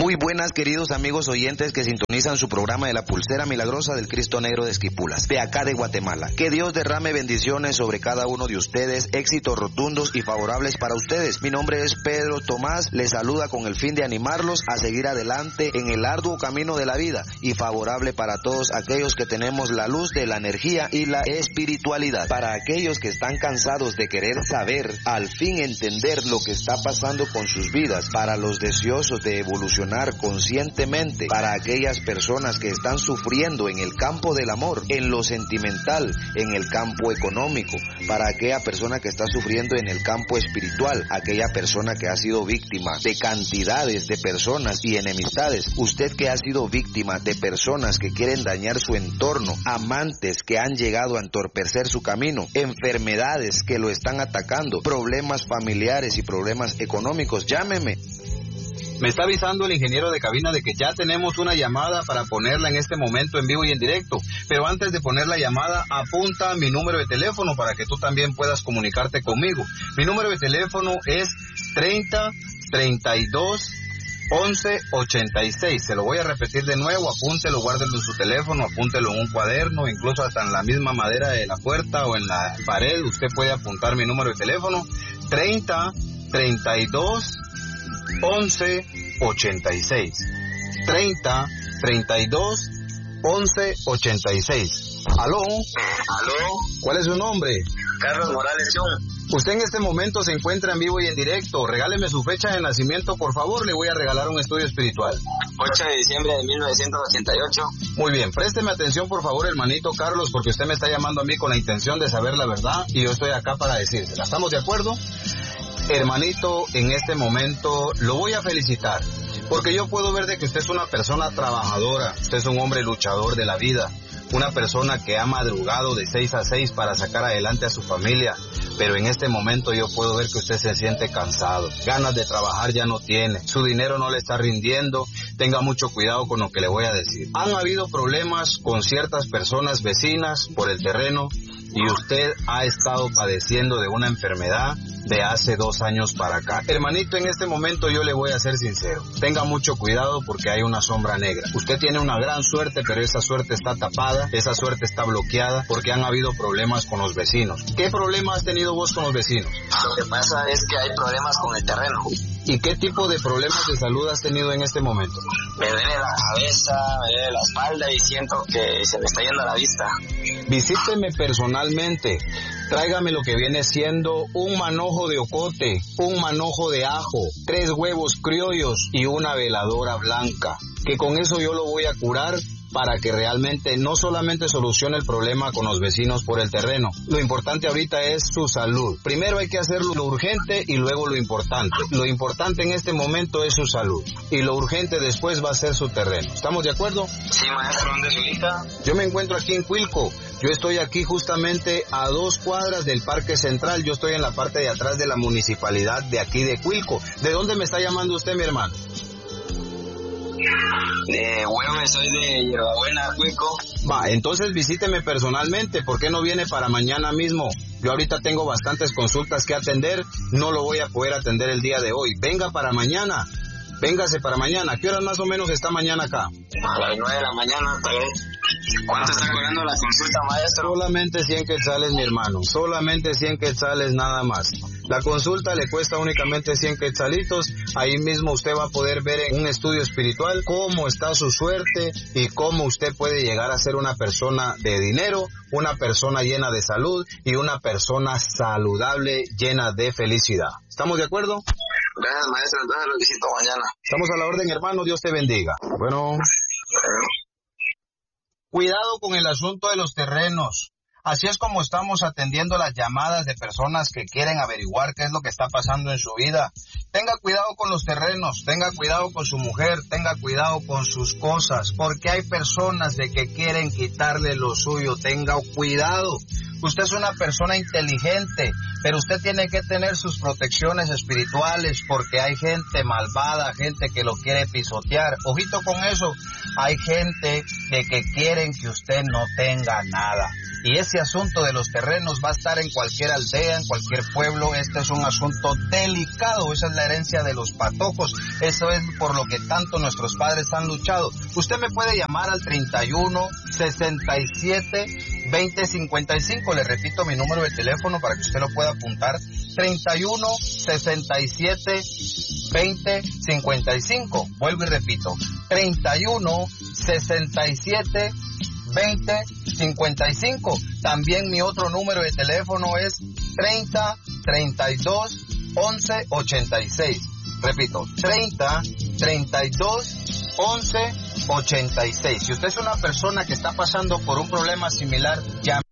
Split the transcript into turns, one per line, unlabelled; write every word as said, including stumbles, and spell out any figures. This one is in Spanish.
Muy buenas, queridos amigos oyentes que sintonizan su programa de la Pulsera Milagrosa del Cristo Negro de Esquipulas, de acá de Guatemala. Que Dios derrame bendiciones sobre cada uno de ustedes, éxitos rotundos y favorables para ustedes. Mi nombre es Pedro Tomás, les saluda con el fin de animarlos a seguir adelante en el arduo camino de la vida y favorable para todos aquellos que tenemos la luz de la energía y la espiritualidad. Para aquellos que están cansados de querer saber, al fin entender lo que está pasando con sus vidas, para los deseosos de evolucionar conscientemente, para aquellas personas que están sufriendo en el campo del amor, en lo sentimental, en el campo económico, para aquella persona que está sufriendo en el campo espiritual, aquella persona que ha sido víctima de cantidades de personas y enemistades, usted que ha sido víctima de personas que quieren dañar su entorno, amantes que han llegado a entorpecer su camino, enfermedades que lo están atacando, problemas familiares y problemas económicos, llámeme.
Me está avisando el ingeniero de cabina de que ya tenemos una llamada para ponerla en este momento en vivo y en directo. Pero antes de poner la llamada, apunta mi número de teléfono para que tú también puedas comunicarte conmigo. Mi número de teléfono es treinta, treinta y dos, once, ochenta y seis. Se lo voy a repetir de nuevo, apúntelo, guárdelo en su teléfono, apúntelo en un cuaderno, incluso hasta en la misma madera de la puerta o en la pared. Usted puede apuntar mi número de teléfono, treinta, treinta y dos, once, ochenta y seis. treinta, treinta y dos, once, ochenta y seis. ¿Aló?
¿Aló?
¿Cuál es su nombre?
Carlos Morales John.
Usted en este momento se encuentra en vivo y en directo. Regáleme su fecha de nacimiento, por favor. Le voy a regalar un estudio espiritual.
ocho de diciembre de mil novecientos ochenta y ocho.
Muy bien, présteme atención, por favor, hermanito Carlos, porque usted me está llamando a mí con la intención de saber la verdad y yo estoy acá para decírsela. ¿Estamos de acuerdo? Hermanito, en este momento lo voy a felicitar, porque yo puedo ver de que usted es una persona trabajadora, usted es un hombre luchador de la vida, una persona que ha madrugado de seis a seis para sacar adelante a su familia, pero en este momento yo puedo ver que usted se siente cansado, ganas de trabajar ya no tiene, su dinero no le está rindiendo. Tenga mucho cuidado con lo que le voy a decir. Han habido problemas con ciertas personas vecinas por el terreno y usted ha estado padeciendo de una enfermedad de hace dos años para acá. Hermanito, en este momento yo le voy a ser sincero. Tenga mucho cuidado porque hay una sombra negra. Usted tiene una gran suerte, pero esa suerte está tapada, esa suerte está bloqueada porque han habido problemas con los vecinos. ¿Qué problemas has tenido vos con los vecinos?
Lo que pasa es que hay problemas con el terreno.
¿Y qué tipo de problemas de salud has tenido en este momento?
Me duele la cabeza, me duele la espalda y siento que se me está yendo la vista.
Visíteme personalmente. Tráigame lo que viene siendo un manojo de ocote, un manojo de ajo, tres huevos criollos y una veladora blanca. Que con eso yo lo voy a curar para que realmente no solamente solucione el problema con los vecinos por el terreno. Lo importante ahorita es su salud. Primero hay que hacer lo urgente y luego lo importante. Lo importante en este momento es su salud y lo urgente después va a ser su terreno. ¿Estamos de acuerdo?
Sí, maestro. ¿Dónde es su hija?
Yo me encuentro aquí en Cuilco. Yo estoy aquí justamente a dos cuadras del Parque Central. Yo estoy en la parte de atrás de la municipalidad de aquí de Cuilco. ¿De dónde me está llamando usted, mi hermano?
De Hueve, soy de Hierbabuena, Cuico.
Va, entonces visíteme personalmente. ¿Por qué no viene para mañana mismo? Yo ahorita tengo bastantes consultas que atender. No lo voy a poder atender el día de hoy. Venga para mañana. Véngase para mañana. ¿Qué horas más o menos está mañana acá?
A las nueve de la mañana, tal vez. ¿Cuánto está cobrando la consulta, maestro?
Solamente cien quetzales, mi hermano. Solamente cien quetzales nada más. La consulta le cuesta únicamente cien quetzalitos. Ahí mismo usted va a poder ver en un estudio espiritual cómo está su suerte y cómo usted puede llegar a ser una persona de dinero, una persona llena de salud y una persona saludable, llena de felicidad. ¿Estamos de acuerdo?
Gracias, maestro. Entonces lo visito mañana.
Estamos a la orden, hermano. Dios te bendiga. Bueno. Cuidado con el asunto de los terrenos. Así es como estamos atendiendo las llamadas de personas que quieren averiguar qué es lo que está pasando en su vida. Tenga cuidado con los terrenos, tenga cuidado con su mujer, tenga cuidado con sus cosas, porque hay personas de que quieren quitarle lo suyo. Tenga cuidado. Usted es una persona inteligente, pero usted tiene que tener sus protecciones espirituales porque hay gente malvada, gente que lo quiere pisotear. Ojito con eso, hay gente de que quieren que usted no tenga nada. y ese asunto de los terrenos va a estar en cualquier aldea, en cualquier pueblo. Este es un asunto delicado, esa es la herencia de los patojos, eso es por lo que tanto nuestros padres han luchado. Usted me puede llamar al treinta y uno, sesenta y siete, veinte, cincuenta y cinco, le repito mi número de teléfono para que usted lo pueda apuntar, treinta y uno, sesenta y siete, veinte, cincuenta y cinco, vuelvo y repito, treinta y uno, sesenta y siete, veinte, cincuenta y cinco. También mi otro número de teléfono es treinta, treinta y dos, once, ochenta y seis. Repito, treinta, treinta y dos, once, ochenta y seis. Si usted es una persona que está pasando por un problema similar, llame.